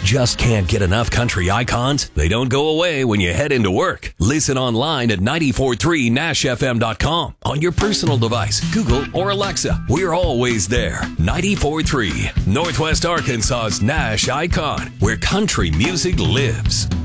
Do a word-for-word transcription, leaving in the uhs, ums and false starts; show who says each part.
Speaker 1: Just can't get enough country icons? They don't go away when you head into work. Listen online at nine four three nash f m dot com on your personal device, Google or Alexa. We're always there. nine four three, Northwest Arkansas's Nash Icon, where country music lives.